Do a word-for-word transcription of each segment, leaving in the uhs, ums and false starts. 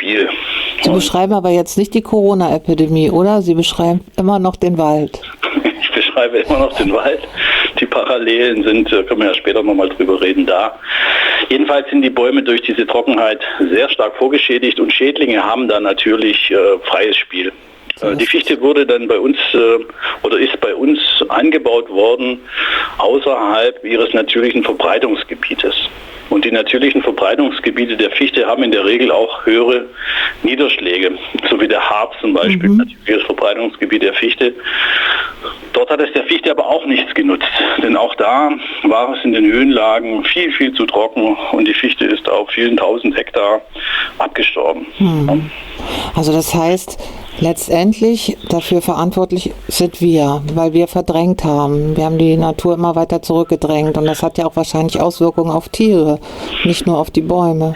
viel. Sie beschreiben aber jetzt nicht die Corona-Epidemie, oder? Sie beschreiben immer noch den Wald. Ich beschreibe immer noch den Wald. Die Parallelen sind, können wir ja später nochmal drüber reden, da. Jedenfalls sind die Bäume durch diese Trockenheit sehr stark vorgeschädigt und Schädlinge haben da natürlich äh, freies Spiel. Äh, die Fichte wurde dann bei uns äh, oder ist bei uns angebaut worden außerhalb ihres natürlichen Verbreitungsgebietes. Und die natürlichen Verbreitungsgebiete der Fichte haben in der Regel auch höhere Niederschläge, so wie der Harz zum Beispiel, mhm. natürliches Verbreitungsgebiet der Fichte. Dort hat es der Fichte aber auch nichts genutzt, denn auch da war es in den Höhenlagen viel, viel zu trocken und die Fichte ist auf vielen tausend Hektar abgestorben. Mhm. Also das heißt, letztendlich dafür verantwortlich sind wir, weil wir verdrängt haben. Wir haben die Natur immer weiter zurückgedrängt und das hat ja auch wahrscheinlich Auswirkungen auf Tiere, nicht nur auf die Bäume.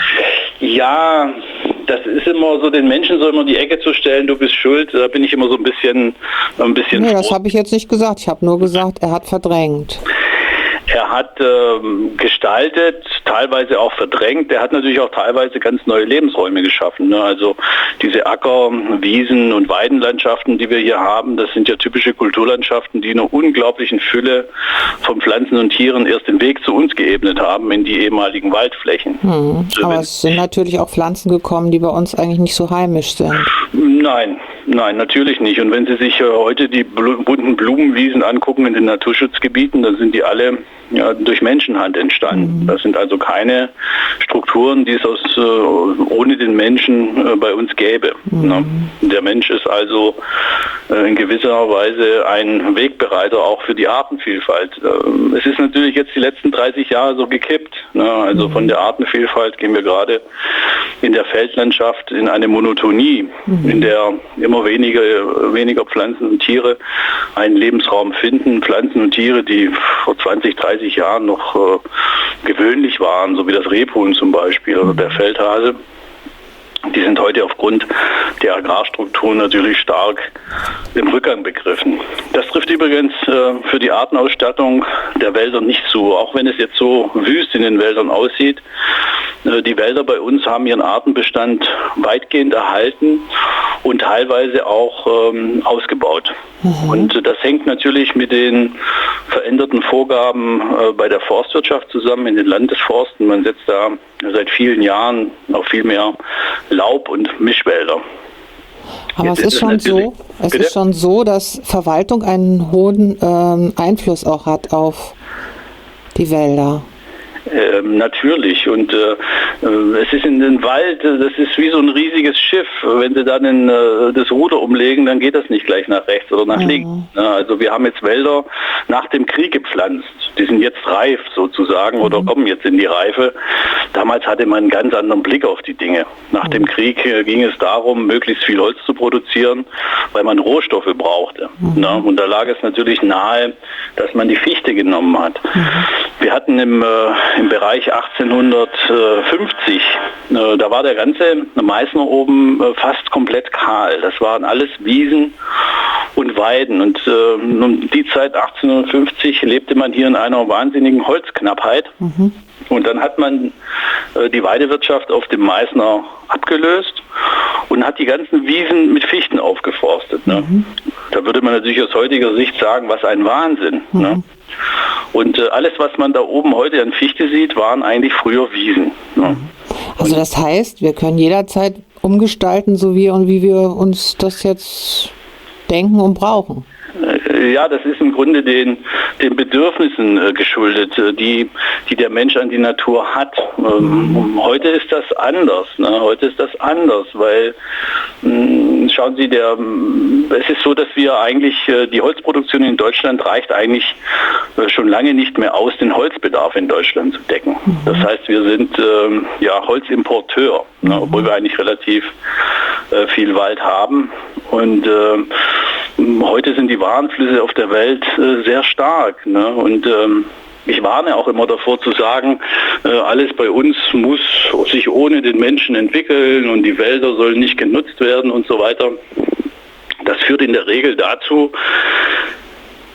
Ja, das ist immer so, den Menschen so immer die Ecke zu stellen, du bist schuld, da bin ich immer so ein bisschen ein bisschen. Nee, das habe ich jetzt nicht gesagt, ich habe nur gesagt, er hat verdrängt. Er hat ähm, gestaltet, teilweise auch verdrängt. Er hat natürlich auch teilweise ganz neue Lebensräume geschaffen. Ne? Also diese Acker-, Wiesen- und Weidenlandschaften, die wir hier haben, das sind ja typische Kulturlandschaften, die in einer unglaublichen Fülle von Pflanzen und Tieren erst den Weg zu uns geebnet haben in die ehemaligen Waldflächen. Hm, also aber es sind natürlich auch Pflanzen gekommen, die bei uns eigentlich nicht so heimisch sind. Nein, nein, natürlich nicht. Und wenn Sie sich äh, heute die bl- bunten Blumenwiesen angucken in den Naturschutzgebieten, dann sind die alle ja, durch Menschenhand entstanden. Mhm. Das sind also keine Strukturen, die es aus, äh, ohne den Menschen äh, bei uns gäbe. Mhm. Ne? Der Mensch ist also äh, in gewisser Weise ein Wegbereiter auch für die Artenvielfalt. Äh, es ist natürlich jetzt die letzten dreißig Jahre so gekippt. Ne? Also mhm. von der Artenvielfalt gehen wir gerade in der Feldlandschaft in eine Monotonie, mhm. in der immer weniger, weniger Pflanzen und Tiere einen Lebensraum finden. Pflanzen und Tiere, die vor zwanzig, dreißig Jahren noch äh, gewöhnlich waren, so wie das Rebhuhn zum Beispiel oder der Feldhase. Die sind heute aufgrund der Agrarstrukturen natürlich stark im Rückgang begriffen. Das trifft übrigens äh, für die Artenausstattung der Wälder nicht zu, auch wenn es jetzt so wüst in den Wäldern aussieht. Äh, die Wälder bei uns haben ihren Artenbestand weitgehend erhalten und teilweise auch ähm, ausgebaut. Mhm. Und das hängt natürlich mit den veränderten Vorgaben äh, bei der Forstwirtschaft zusammen in den Landesforsten. Man setzt da seit vielen Jahren auf viel mehr Laub- und Mischwälder. Aber Jetzt es ist, ist schon so, es ist schon so, dass Verwaltung einen hohen ähm, Einfluss auch hat auf die Wälder. Ähm, natürlich und äh, es ist in den Wald, das ist wie so ein riesiges Schiff. Wenn Sie dann in, äh, das Ruder umlegen, dann geht das nicht gleich nach rechts oder nach mhm. links. Ja, also wir haben jetzt Wälder nach dem Krieg gepflanzt. Die sind jetzt reif sozusagen mhm. oder kommen jetzt in die Reife. Damals hatte man einen ganz anderen Blick auf die Dinge. Nach mhm. dem Krieg äh, ging es darum, möglichst viel Holz zu produzieren, weil man Rohstoffe brauchte. Mhm. Ja, und da lag es natürlich nahe, dass man die Fichte genommen hat. Mhm. Wir hatten im, äh, im Bereich achtzehnhundertfünfzig, äh, da war der ganze Meißner oben äh, fast komplett kahl. Das waren alles Wiesen und Weiden. Und äh, um die Zeit achtzehnhundertfünfzig lebte man hier in einer wahnsinnigen Holzknappheit. Mhm. Und dann hat man äh, die Weidewirtschaft auf dem Meißner abgelöst und hat die ganzen Wiesen mit Fichten aufgeforstet. Ne? Mhm. Da würde man natürlich aus heutiger Sicht sagen, was ein Wahnsinn. Mhm. Ne? Und äh, alles, was man da oben heute an Fichte sieht, waren eigentlich früher Wiesen. Ne? Also das heißt, wir können jederzeit umgestalten, so wie und wie wir uns das jetzt denken und brauchen. Ja, das ist im Grunde den, den Bedürfnissen äh, geschuldet, äh, die, die der Mensch an die Natur hat. Ähm, mhm. Heute ist das anders. Ne? Heute ist das anders, weil mh, schauen Sie, der, es ist so, dass wir eigentlich, äh, die Holzproduktion in Deutschland reicht eigentlich äh, schon lange nicht mehr aus, den Holzbedarf in Deutschland zu decken. Mhm. Das heißt, wir sind äh, ja Holzimporteur, mhm. ne? obwohl wir eigentlich relativ äh, viel Wald haben. Und äh, heute sind die Warenflüsse auf der Welt äh, sehr stark. Ne? Und ähm, ich warne auch immer davor zu sagen, äh, alles bei uns muss sich ohne den Menschen entwickeln und die Wälder sollen nicht genutzt werden und so weiter. Das führt in der Regel dazu,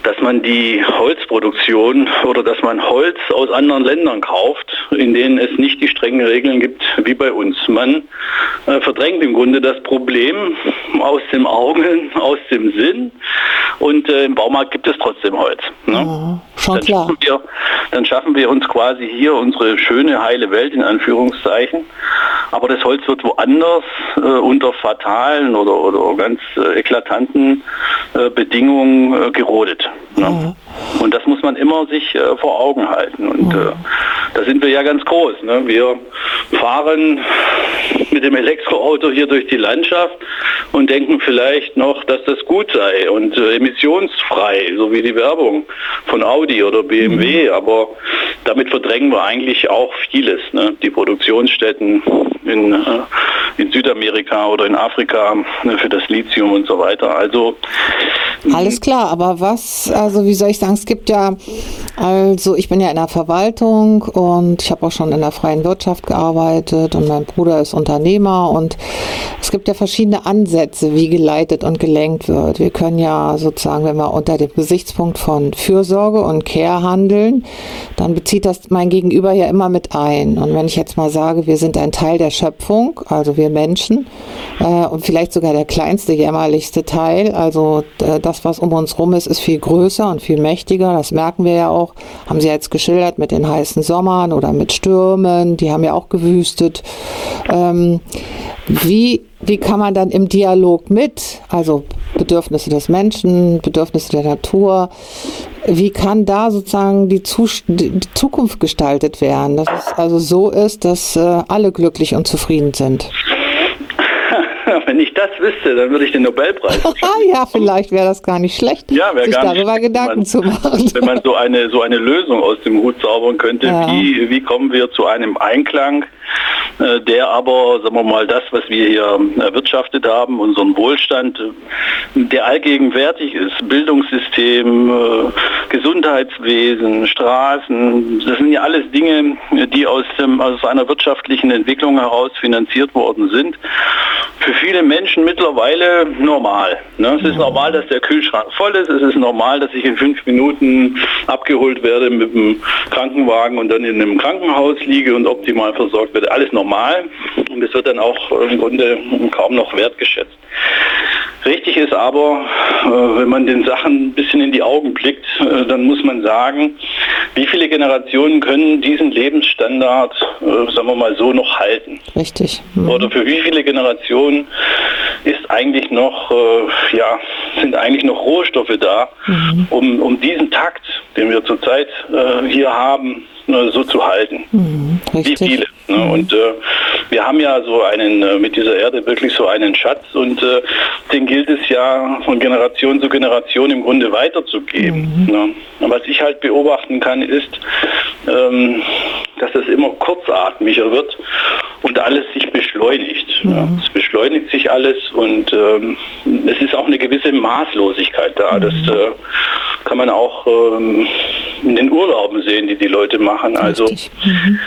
dass man die Holzproduktion oder dass man Holz aus anderen Ländern kauft, in denen es nicht die strengen Regeln gibt wie bei uns. Man äh, verdrängt im Grunde das Problem aus dem Auge, aus dem Sinn, und äh, im Baumarkt gibt es trotzdem Holz. Ne? Ja, schon dann klar. Schaffen wir, dann schaffen wir uns quasi hier unsere schöne, heile Welt in Anführungszeichen, aber das Holz wird woanders äh, unter fatalen oder, oder ganz äh, eklatanten äh, Bedingungen äh, gerodet. Ne? Ja. Und das muss man immer sich äh, vor Augen halten. Und äh, da sind wir ja ganz groß. Ne? Wir fahren mit dem Elektroauto hier durch die Landschaft und denken vielleicht noch, dass das gut sei und äh, emissionsfrei, so wie die Werbung von Audi oder B M W. Mhm. Aber damit verdrängen wir eigentlich auch vieles. Ne? Die Produktionsstätten in, äh, in Südamerika oder in Afrika, ne, für das Lithium und so weiter. Also alles klar, aber was, also wie soll ich sagen, es gibt ja, also ich bin ja in der Verwaltung und ich habe auch schon in der freien Wirtschaft gearbeitet und mein Bruder ist Unternehmer, und es gibt ja verschiedene Ansätze, wie geleitet und gelenkt wird. Wir können ja sozusagen, wenn wir unter dem Gesichtspunkt von Fürsorge und Care handeln, dann bezieht das mein Gegenüber ja immer mit ein. Und wenn ich jetzt mal sage, wir sind ein Teil der Schöpfung, also wir Menschen, äh, und vielleicht sogar der kleinste, jämmerlichste Teil, also äh, das, was um uns rum ist, ist viel größer und viel mächtiger. Das merken wir ja auch, haben Sie jetzt geschildert mit den heißen Sommern oder mit Stürmen, die haben ja auch gewüstet. Ähm, wie, wie kann man dann im Dialog mit, also Bedürfnisse des Menschen, Bedürfnisse der Natur, wie kann da sozusagen die, Zus- die Zukunft gestaltet werden, dass es also so ist, dass äh, alle glücklich und zufrieden sind? Wenn ich das wüsste, dann würde ich den Nobelpreis. Ja, vielleicht wäre das gar nicht schlecht, ja, sich gar darüber nicht Gedanken man, zu machen. Wenn man so eine, so eine Lösung aus dem Hut zaubern könnte, ja. wie, wie kommen wir zu einem Einklang, äh, der aber, sagen wir mal, das, was wir hier erwirtschaftet haben, unseren Wohlstand, der allgegenwärtig ist, Bildungssystem, äh, Gesundheitswesen, Straßen, das sind ja alles Dinge, die aus, dem, aus einer wirtschaftlichen Entwicklung heraus finanziert worden sind. Für viele Menschen mittlerweile normal. Ne? Es ist normal, dass der Kühlschrank voll ist. Es ist normal, dass ich in fünf Minuten abgeholt werde mit dem Krankenwagen und dann in einem Krankenhaus liege und optimal versorgt werde. Alles normal. Und es wird dann auch im Grunde kaum noch wertgeschätzt. Richtig ist aber, wenn man den Sachen ein bisschen in die Augen blickt, dann muss man sagen, wie viele Generationen können diesen Lebensstandard, sagen wir mal so, noch halten? Richtig. Mhm. Oder für wie viele Generationen ist eigentlich noch, äh, ja, sind eigentlich noch Rohstoffe da, mhm. um, um diesen Takt, den wir zurzeit äh, hier haben, äh, so zu halten. Mhm. Wie viele? Ne? Mhm. Und äh, wir haben ja so einen, äh, mit dieser Erde wirklich so einen Schatz, und äh, den gilt es ja von Generation zu Generation im Grunde weiterzugeben. Mhm. Ne? Und was ich halt beobachten kann, ist, ähm, dass es immer kurzatmiger wird und alles sich beschleunigt. Mhm. Ja. Es beschleunigt sich alles, und ähm, es ist auch eine gewisse Maßlosigkeit da. Mhm. Das äh, kann man auch ähm, in den Urlauben sehen, die die Leute machen. Also mhm.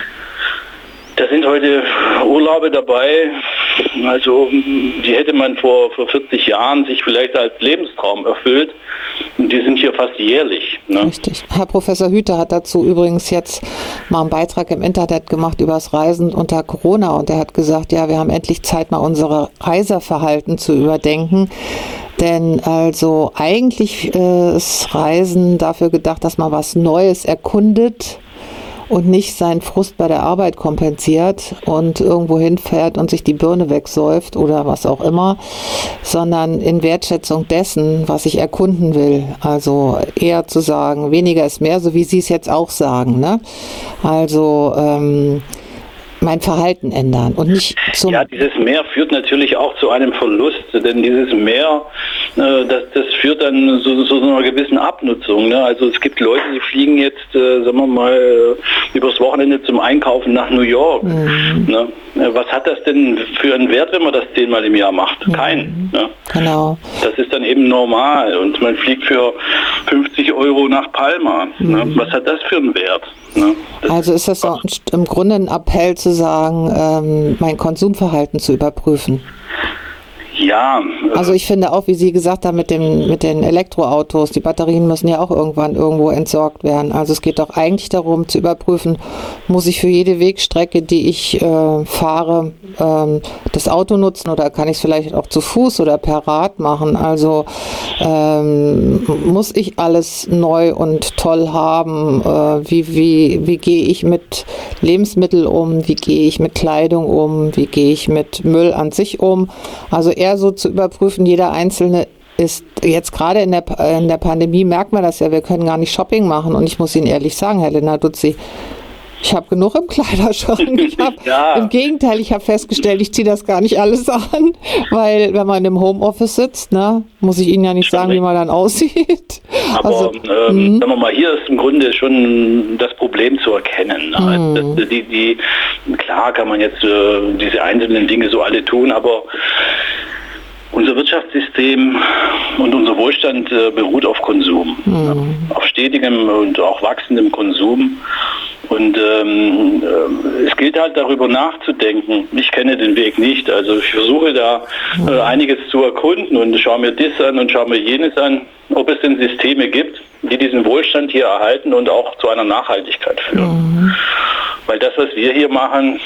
da sind heute Urlaube dabei, also die hätte man vor, vor vierzig Jahren sich vielleicht als Lebenstraum erfüllt, und die sind hier fast jährlich. Ne? Richtig. Herr Professor Hüter hat dazu übrigens jetzt mal einen Beitrag im Internet gemacht über das Reisen unter Corona, und er hat gesagt, ja, wir haben endlich Zeit, mal unsere Reiseverhalten zu überdenken. Denn also eigentlich äh, ist Reisen dafür gedacht, dass man was Neues erkundet und nicht seinen Frust bei der Arbeit kompensiert und irgendwo hinfährt und sich die Birne wegsäuft oder was auch immer, sondern in Wertschätzung dessen, was ich erkunden will. Also eher zu sagen, weniger ist mehr, so wie Sie es jetzt auch sagen. Ne? Also ähm, mein Verhalten ändern und nicht zum... Ja, dieses Mehr führt natürlich auch zu einem Verlust, denn dieses Mehr, äh, das, das führt dann zu, zu so einer gewissen Abnutzung. Ne? Also es gibt Leute, die fliegen jetzt, äh, sagen wir mal, äh, übers Wochenende zum Einkaufen nach New York. Mhm. Ne? Was hat das denn für einen Wert, wenn man das zehnmal im Jahr macht? Mhm. Keinen. Ne? Genau. Das ist dann eben normal, und man fliegt für fünfzig Euro nach Palma. Mhm. Ne? Was hat das für einen Wert? Ne? Also ist das so im Grunde ein Appell zu sagen, ähm, mein Konsumverhalten zu überprüfen? Ja. Also ich finde auch, wie Sie gesagt haben, mit den, mit den Elektroautos, die Batterien müssen ja auch irgendwann irgendwo entsorgt werden. Also es geht doch eigentlich darum zu überprüfen, muss ich für jede Wegstrecke, die ich äh, fahre, ähm, das Auto nutzen oder kann ich es vielleicht auch zu Fuß oder per Rad machen? Also ähm, muss ich alles neu und toll haben? Äh, wie, wie, wie gehe ich mit Lebensmitteln um? Wie gehe ich mit Kleidung um? Wie gehe ich mit Müll an sich um? Also eher so zu überprüfen, jeder Einzelne ist jetzt gerade in der, in der Pandemie, merkt man das ja, wir können gar nicht Shopping machen und ich muss Ihnen ehrlich sagen, Herr Lenarduzzi, ich habe genug im Kleiderschrank. Ich hab, ja. Im Gegenteil, ich habe festgestellt, ich ziehe das gar nicht alles an, weil wenn man im Homeoffice sitzt, ne, muss ich Ihnen ja nicht sagen, wie man dann aussieht. Aber also, ähm, sagen wir mal, hier ist im Grunde schon das Problem zu erkennen. Ne? Das, die, die, klar kann man jetzt äh, diese einzelnen Dinge so alle tun, aber unser Wirtschaftssystem und unser Wohlstand äh, beruht auf Konsum, mhm. ja, auf stetigem und auch wachsendem Konsum. Und ähm, äh, es gilt halt darüber nachzudenken. Ich kenne den Weg nicht, also ich versuche da äh, einiges zu erkunden und schaue mir das an und schaue mir jenes an, ob es denn Systeme gibt, die diesen Wohlstand hier erhalten und auch zu einer Nachhaltigkeit führen. Mhm. Weil das, was wir hier machen,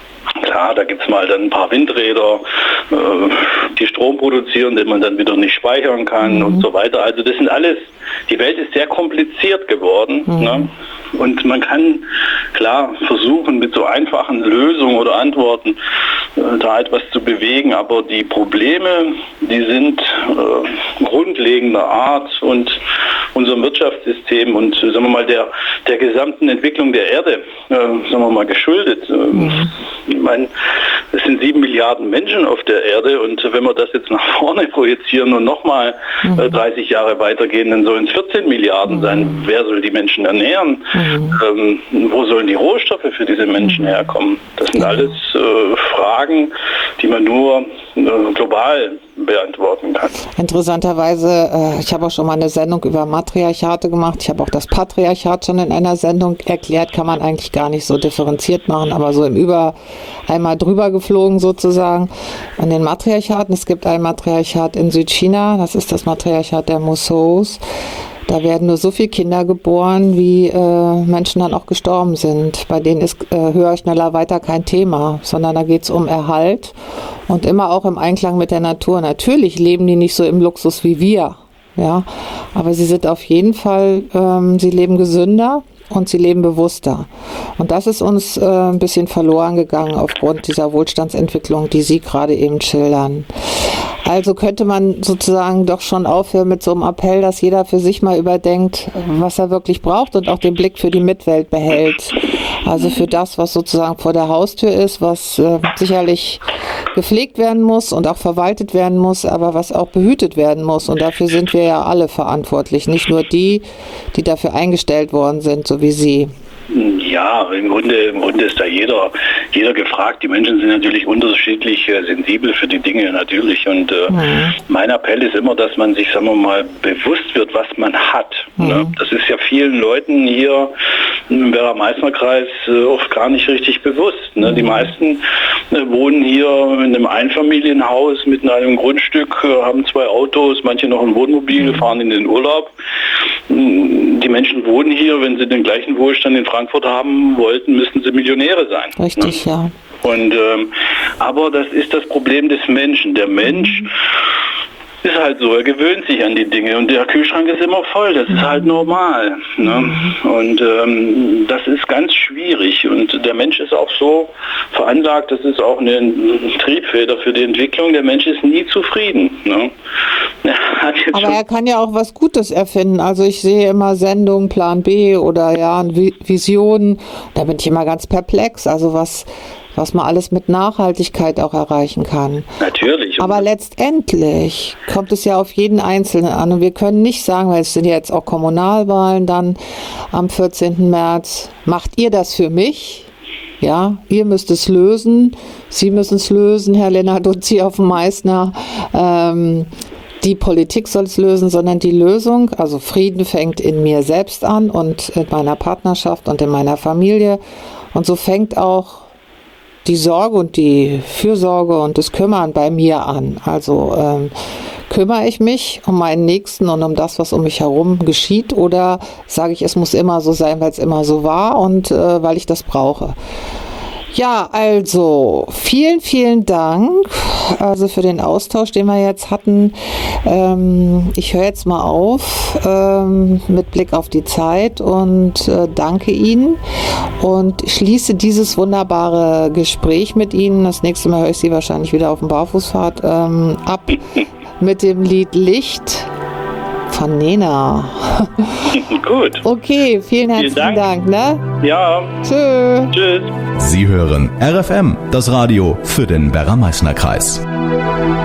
klar, da gibt es mal dann ein paar Windräder, äh, die Strom produzieren, den man dann wieder nicht speichern kann mhm. und so weiter. Also das sind alles, die Welt ist sehr kompliziert geworden. Mhm. Ne? Und man kann klar versuchen, mit so einfachen Lösungen oder Antworten äh, da etwas zu bewegen, aber die Probleme, die sind äh, grundlegender Art und unserem Wirtschaftssystem und sagen wir mal der, der gesamten Entwicklung der Erde, äh, sagen wir mal, geschuldet. Mhm. Ich meine, es sind sieben Milliarden Menschen auf der Erde und wenn wir das jetzt nach vorne projizieren und nochmal mhm. äh, dreißig Jahre weitergehen, dann sollen es vierzehn Milliarden mhm. sein. Wer soll die Menschen ernähren? Mhm. Ähm, wo sollen die Rohstoffe für diese Menschen herkommen? Das sind alles äh, Fragen, die man nur äh, global beantworten kann. Interessanterweise, äh, ich habe auch schon mal eine Sendung über Matriarchate gemacht. Ich habe auch das Patriarchat schon in einer Sendung erklärt. Kann man eigentlich gar nicht so differenziert machen, aber so im Über einmal drüber geflogen sozusagen. An den Matriarchaten, es gibt ein Matriarchat in Südchina, das ist das Matriarchat der Musos. Da werden nur so viele Kinder geboren, wie äh, Menschen dann auch gestorben sind. Bei denen ist äh, höher, schneller, weiter kein Thema, sondern da geht es um Erhalt und immer auch im Einklang mit der Natur. Natürlich leben die nicht so im Luxus wie wir, ja, aber sie sind auf jeden Fall, ähm, sie leben gesünder und sie leben bewusster. Und das ist uns äh, ein bisschen verloren gegangen aufgrund dieser Wohlstandsentwicklung, die Sie gerade eben schildern. Also könnte man sozusagen doch schon aufhören mit so einem Appell, dass jeder für sich mal überdenkt, was er wirklich braucht und auch den Blick für die Mitwelt behält. Also für das, was sozusagen vor der Haustür ist, was äh, sicherlich gepflegt werden muss und auch verwaltet werden muss, aber was auch behütet werden muss. Und dafür sind wir ja alle verantwortlich, nicht nur die, die dafür eingestellt worden sind, so wie Sie. Ja, im Grunde, im Grunde ist da jeder, jeder gefragt. Die Menschen sind natürlich unterschiedlich äh, sensibel für die Dinge natürlich. Und äh, mhm. mein Appell ist immer, dass man sich, sagen wir mal, bewusst wird, was man hat. Mhm. Ne? Das ist ja vielen Leuten hier im Werra-Meißner-Kreis äh, oft gar nicht richtig bewusst. Ne? Mhm. Die meisten äh, wohnen hier in einem Einfamilienhaus mit einem Grundstück, äh, haben zwei Autos, manche noch ein Wohnmobil, mhm. fahren in den Urlaub. Die Menschen wohnen hier, wenn sie den gleichen Wohlstand in Frankfurt haben wollten, müssten sie Millionäre sein. Richtig, ne? Ja. Und, ähm, aber das ist das Problem des Menschen. Der Mensch mhm. ist halt so, er gewöhnt sich an die Dinge und der Kühlschrank ist immer voll, das ist halt normal. Ne? Und ähm, das ist ganz schwierig und der Mensch ist auch so veranlagt, das ist auch eine Triebfeder für die Entwicklung, der Mensch ist nie zufrieden. Ne? Er hat jetzt Aber er kann ja auch was Gutes erfinden, also ich sehe immer Sendungen, Plan B oder ja, Visionen, da bin ich immer ganz perplex, also was was man alles mit Nachhaltigkeit auch erreichen kann. Natürlich. Aber letztendlich kommt es ja auf jeden Einzelnen an und wir können nicht sagen, weil es sind ja jetzt auch Kommunalwahlen dann am vierzehnten März, macht ihr das für mich? Ja, ihr müsst es lösen, Sie müssen es lösen, Herr Lenarduzzi auf dem Meißner. Ähm, die Politik soll es lösen, sondern die Lösung, also Frieden fängt in mir selbst an und in meiner Partnerschaft und in meiner Familie und so fängt auch die Sorge und die Fürsorge und das Kümmern bei mir an. Also ähm, kümmere ich mich um meinen Nächsten und um das, was um mich herum geschieht, oder sage ich, es muss immer so sein, weil es immer so war und äh, weil ich das brauche. Ja, also vielen, vielen Dank also für den Austausch, den wir jetzt hatten. Ähm, ich höre jetzt mal auf ähm, mit Blick auf die Zeit und äh, danke Ihnen und schließe dieses wunderbare Gespräch mit Ihnen. Das nächste Mal höre ich Sie wahrscheinlich wieder auf dem Barfußpfad ähm, ab mit dem Lied Licht von Nena. Gut. Okay, vielen herzlichen vielen Dank. Dank. Ne? Ja. Tschö. Tschüss. Sie hören R F M, das Radio für den Werra-Meißner-Kreis.